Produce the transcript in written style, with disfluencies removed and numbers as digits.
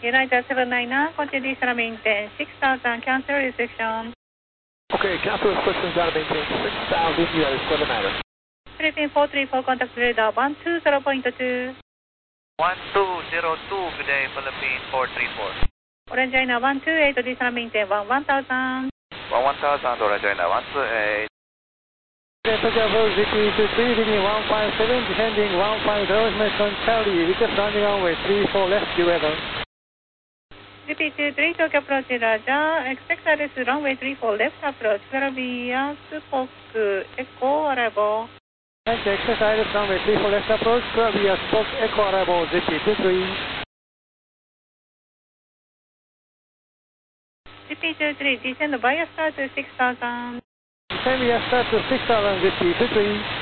United 799, continue descend maintain 6000, cancel restriction. Okay, cancel restrictions out of maintain 6,000, United 799. Philippine 434, contact radar 120.2. 1202, good day, Philippine 434. Orange China 128, descend maintain 1000. 1000, Orange China 128. Tokyo approach ZP23, leading 157, descending 150, mention Charlie, request landing runway 34 left, due weather. ZP23, Tokyo approach Raja, expect service runway 34 left approach, Caribbean, Spoke, Echo, arrival. Thank you, expect service runway 34 left approach, Caribbean, Spoke, Echo, arrival, ZP23. ZP23, descend via start to 6000. Descend via start to 6000, ZP23.